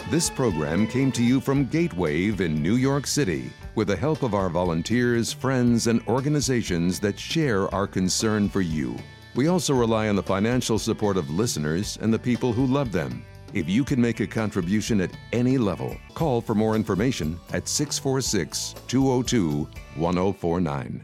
This program came to you from Gatewave in New York City with the help of our volunteers, friends, and organizations that share our concern for you. We also rely on the financial support of listeners and the people who love them. If you can make a contribution at any level, call for more information at 646-202-1049.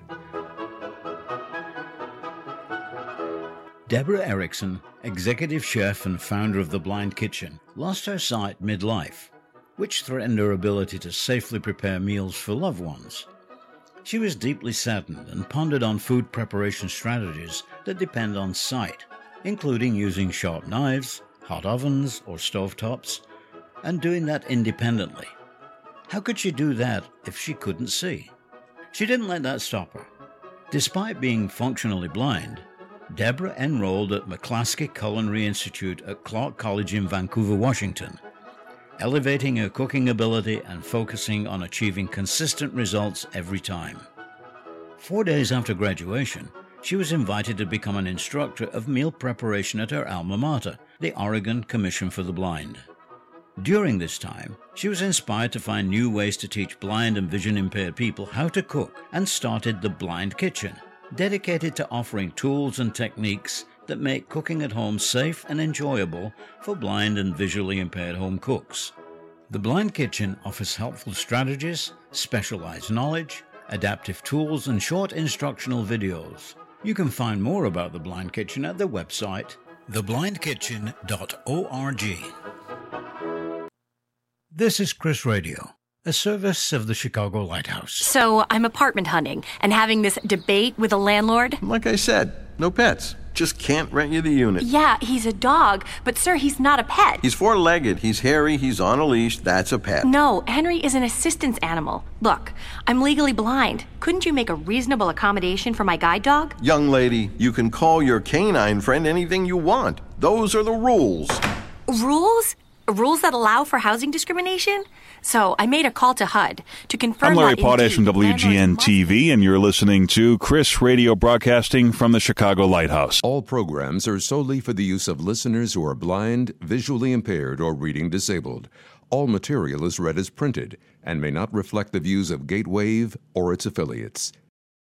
Deborah Erickson, executive chef and founder of The Blind Kitchen, lost her sight midlife, which threatened her ability to safely prepare meals for loved ones. She was deeply saddened and pondered on food preparation strategies that depend on sight, including using sharp knives, hot ovens or stovetops, and doing that independently. How could she do that if she couldn't see? She didn't let that stop her. Despite being functionally blind, Deborah enrolled at McClaskey Culinary Institute at Clark College in Vancouver, Washington, elevating her cooking ability and focusing on achieving consistent results every time. 4 days after graduation, she was invited to become an instructor of meal preparation at her alma mater, the Oregon Commission for the Blind. During this time, she was inspired to find new ways to teach blind and vision-impaired people how to cook and started The Blind Kitchen, dedicated to offering tools and techniques that make cooking at home safe and enjoyable for blind and visually impaired home cooks. The Blind Kitchen offers helpful strategies, specialized knowledge, adaptive tools, and short instructional videos. You can find more about The Blind Kitchen at their website, theblindkitchen.org. This is Chris Radio, a service of the Chicago Lighthouse. So I'm apartment hunting and having this debate with a landlord. Like I said, no pets. Just can't rent you the unit. Yeah, he's a dog, but sir, he's not a pet. He's four-legged, he's hairy, he's on a leash, that's a pet. No, Henry is an assistance animal. Look, I'm legally blind. Couldn't you make a reasonable accommodation for my guide dog? Young lady, you can call your canine friend anything you want. Those are the rules. Rules? Rules that allow for housing discrimination? So I made a call to HUD to confirm. I'm Larry Potash from WGN-TV, and you're listening to Chris Radio, broadcasting from the Chicago Lighthouse. All programs are solely for the use of listeners who are blind, visually impaired, or reading disabled. All material is read as printed and may not reflect the views of Gatewave or its affiliates.